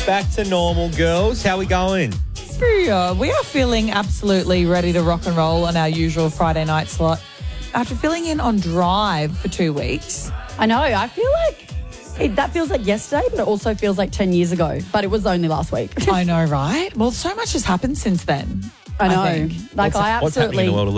Back to normal, girls. How we going? We are feeling absolutely ready to rock and roll on our usual Friday night slot. After filling in on Drive for 2 weeks. I know. I feel like that feels like yesterday, but it also feels like 10 years ago. But it was only last week. I know, right? Well, so much has happened since then. I know. think. Like, What's happening in the world of